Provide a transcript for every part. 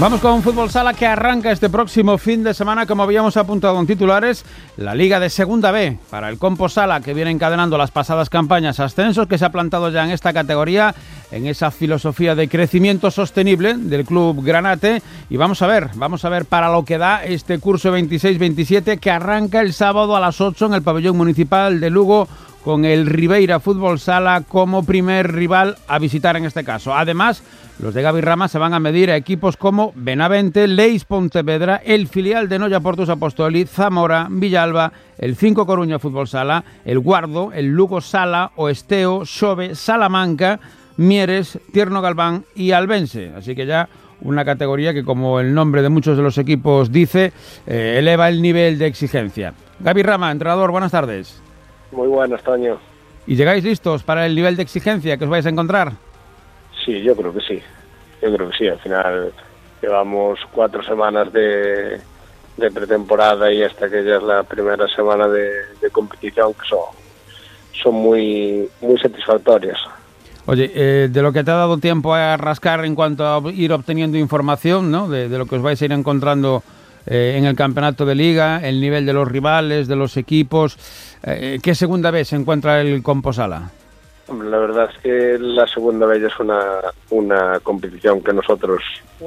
Vamos con Fútbol Sala, que arranca este próximo fin de semana, como habíamos apuntado en titulares, la Liga de Segunda B para el Compo Sala, que viene encadenando las pasadas campañas ascensos, que se ha plantado ya en esta categoría, en esa filosofía de crecimiento sostenible del Club Granate. Y vamos a ver para lo que da este curso 26-27, que arranca el sábado a las 8 en el pabellón municipal de Lugo, con el Ribeira Fútbol Sala como primer rival a visitar en este caso. Además, los de Gavi Rama se van a medir a equipos como Benavente, Leis Pontevedra, el filial de Noia Portus Apostoli, Zamora, Villalba, el 5 Coruña Fútbol Sala, el Guardo, el Lugo Sala, Oesteo, Xove, Salamanca, Mieres, Tierno Galván y Albense. Así que ya una categoría que, como el nombre de muchos de los equipos dice, eleva el nivel de exigencia. Gavi Rama, entrenador, buenas tardes. Muy buenas, Toño. ¿Y llegáis listos para el nivel de exigencia que os vais a encontrar? Sí, yo creo que sí. Al final llevamos 4 semanas de pretemporada y hasta que ya es la primera semana de competición, que son muy satisfactorias. Oye, de lo que te ha dado tiempo a rascar en cuanto a ir obteniendo información, ¿no? De lo que os vais a ir encontrando en el campeonato de liga, el nivel de los rivales, de los equipos. ¿Qué segunda vez se encuentra el Compo Sala? La verdad es que la segunda vez es una competición que nosotros,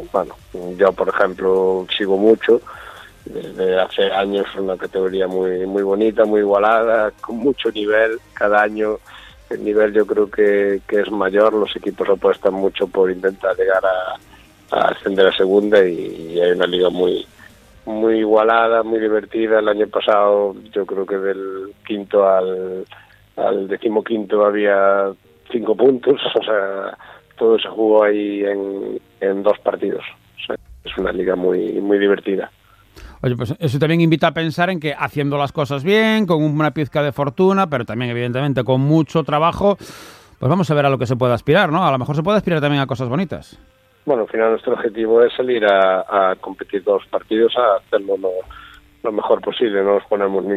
yo por ejemplo sigo mucho. Desde hace años es una categoría muy bonita, muy igualada, con mucho nivel. Cada año el nivel yo creo que es mayor. Los equipos apuestan mucho por intentar llegar a ascender a segunda y hay una liga muy igualada, muy divertida. El año pasado yo creo que del quinto al 15º había 5 puntos, o sea, todo se jugó ahí en 2 partidos. O sea, es una liga muy divertida. Oye, pues eso también invita a pensar en que haciendo las cosas bien, con una pizca de fortuna, pero también evidentemente con mucho trabajo, pues vamos a ver a lo que se puede aspirar, ¿no? A lo mejor se puede aspirar también a cosas bonitas. Bueno, al final nuestro objetivo es salir a competir 2 partidos, a hacerlo lo mejor posible. No nos ponemos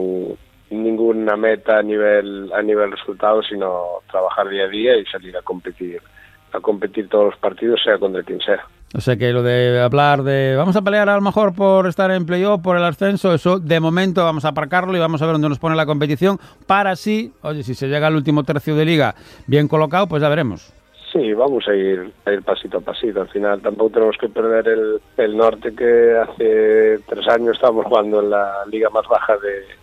ninguna meta a nivel resultados, sino trabajar día a día y salir a competir todos los partidos, sea contra quien sea. O sea que lo de hablar de vamos a pelear a lo mejor por estar en playoff, por el ascenso, eso de momento vamos a aparcarlo y vamos a ver dónde nos pone la competición, para así, oye, si se llega al último tercio de liga bien colocado, pues ya veremos. Sí, vamos a ir pasito a pasito. Al final tampoco tenemos que perder el norte, que hace 3 años estábamos jugando en la liga más baja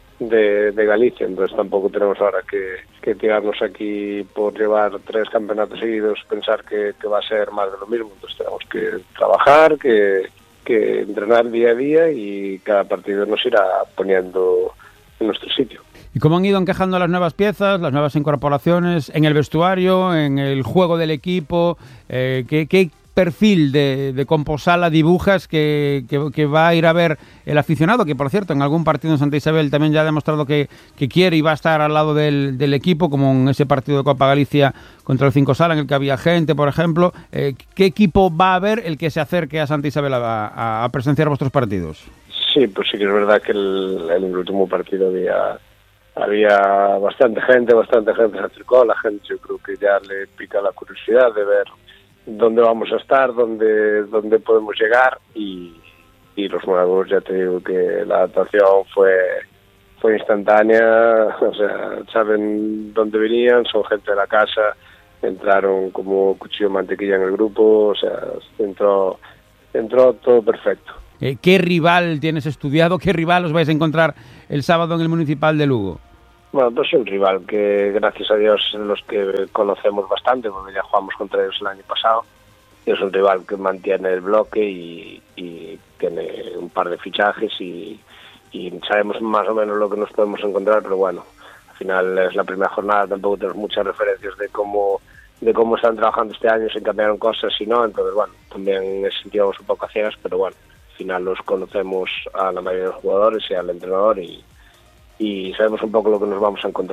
de Galicia, entonces tampoco tenemos ahora que tirarnos aquí por llevar 3 campeonatos seguidos, pensar que va a ser más de lo mismo. Entonces tenemos que trabajar, que entrenar día a día y cada partido nos irá poniendo en nuestro sitio. ¿Y cómo han ido encajando las nuevas piezas, las nuevas incorporaciones en el vestuario, en el juego del equipo? ¿Qué perfil de Compo Sala dibujas que va a ir a ver el aficionado? Que, por cierto, en algún partido en Santa Isabel también ya ha demostrado que quiere y va a estar al lado del equipo, como en ese partido de Copa Galicia contra el 5 Sala, en el que había gente, por ejemplo. ¿Qué equipo va a ver el que se acerque a Santa Isabel a presenciar vuestros partidos? Sí, pues sí que es verdad que el último partido había bastante gente se acercó. La gente, yo creo que ya le pica la curiosidad de ver dónde vamos a estar, dónde podemos llegar, y los nuevos, ya te digo que la adaptación fue instantánea. O sea, saben dónde venían, son gente de la casa, entraron como cuchillo de mantequilla en el grupo, o sea, entró todo perfecto. ¿Qué rival tienes estudiado? ¿Qué rival os vais a encontrar el sábado en el Municipal de Lugo? Bueno, pues es un rival que, gracias a Dios, es los que conocemos bastante, porque ya jugamos contra ellos el año pasado. Es un rival que mantiene el bloque y tiene un par de fichajes y sabemos más o menos lo que nos podemos encontrar, pero bueno, al final es la primera jornada, tampoco tenemos muchas referencias de cómo están trabajando este año, si cambiaron cosas, si no, entonces bueno, también en ese sentido vamos un poco a ciegas, pero bueno, al final los conocemos a la mayoría de los jugadores y al entrenador y sabemos un poco lo que nos vamos a encontrar.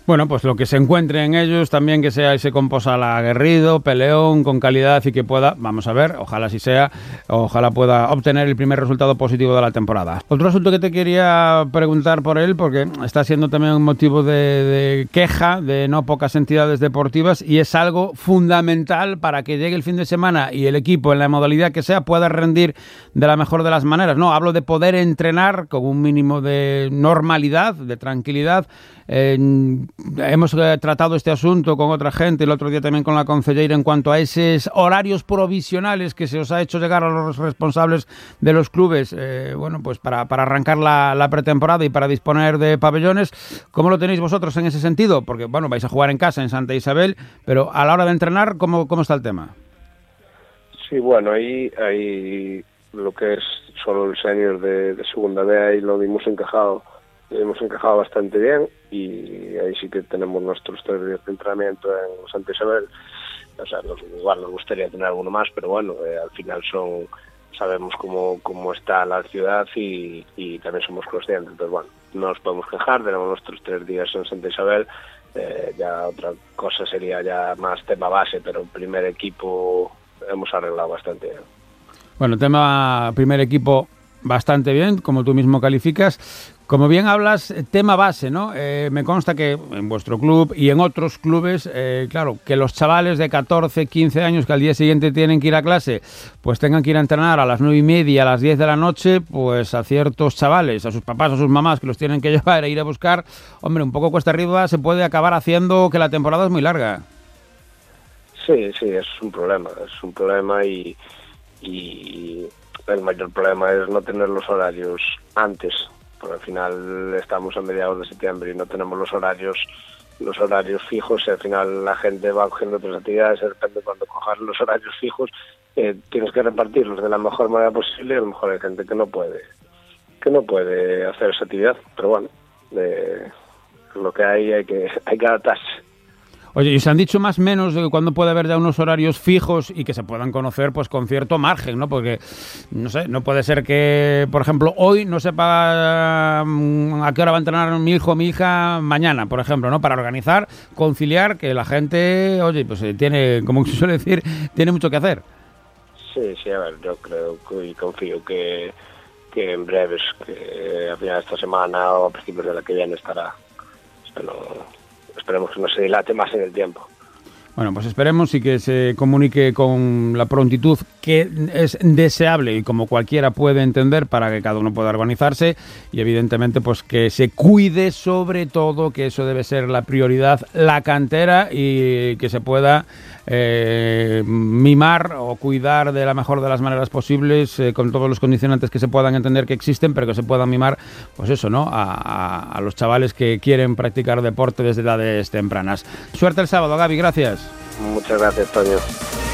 Bueno, pues lo que se encuentre en ellos, también que sea ese Composala aguerrido, peleón, con calidad y que pueda, vamos a ver, ojalá así sea, ojalá pueda obtener el primer resultado positivo de la temporada. Otro asunto que te quería preguntar por él, porque está siendo también un motivo de queja de no pocas entidades deportivas y es algo fundamental para que llegue el fin de semana y el equipo, en la modalidad que sea, pueda rendir de la mejor de las maneras, ¿no? Hablo de poder entrenar con un mínimo de normalidad, de tranquilidad. Hemos tratado este asunto con otra gente, el otro día también con la concelleira, en cuanto a esos horarios provisionales que se os ha hecho llegar a los responsables de los clubes, bueno, pues para arrancar la pretemporada y para disponer de pabellones. ¿Cómo lo tenéis vosotros en ese sentido? Porque, bueno, vais a jugar en casa en Santa Isabel, pero a la hora de entrenar, ¿cómo está el tema? Sí, bueno, ahí lo que es solo el senior de segunda B, ahí lo hemos encajado bastante bien y ahí sí que tenemos nuestros 3 días de entrenamiento en Santa Isabel. O sea, igual nos gustaría tener alguno más, pero bueno, al final sabemos cómo está la ciudad y también somos conscientes. Entonces, bueno, no nos podemos quejar, tenemos nuestros 3 días en Santa Isabel. Ya otra cosa sería ya más tema base, pero el primer equipo hemos arreglado bastante bien. Bueno, tema primer equipo bastante bien, como tú mismo calificas. Como bien hablas, tema base, ¿no? Me consta que en vuestro club y en otros clubes, claro, que los chavales de 14, 15 años que al día siguiente tienen que ir a clase, pues tengan que ir a entrenar a las 9:30, a las 10 de la noche, pues a ciertos chavales, a sus papás, a sus mamás que los tienen que llevar e ir a buscar, hombre, un poco cuesta arriba se puede acabar haciendo que la temporada es muy larga. Sí, es un problema y el mayor problema es no tener los horarios antes, porque al final estamos a mediados de septiembre y no tenemos los horarios fijos y al final la gente va cogiendo otras actividades. De repente, cuando cojas los horarios fijos, tienes que repartirlos de la mejor manera posible y a lo mejor hay gente que no puede hacer esa actividad, pero bueno, lo que hay que adaptarse. Oye, ¿y os han dicho más o menos de cuándo puede haber ya unos horarios fijos y que se puedan conocer pues con cierto margen, ¿no? Porque, no sé, no puede ser que, por ejemplo, hoy no sepa a qué hora va a entrenar mi hijo o mi hija mañana, por ejemplo, ¿no? Para organizar, conciliar, que la gente, oye, pues tiene, como se suele decir, tiene mucho que hacer. Sí, a ver, yo creo y confío que en breves, que a final de esta semana o a principios de la que viene estará. Esperemos que no se dilate más en el tiempo. Bueno, pues esperemos y que se comunique con la prontitud que es deseable y como cualquiera puede entender para que cada uno pueda organizarse y evidentemente pues que se cuide sobre todo, que eso debe ser la prioridad, la cantera y que se pueda mimar o cuidar de la mejor de las maneras posibles con todos los condicionantes que se puedan entender que existen, pero que se puedan mimar, pues eso, ¿no? A los chavales que quieren practicar deporte desde edades tempranas. Suerte el sábado, Gaby, gracias. Muchas gracias, Toño.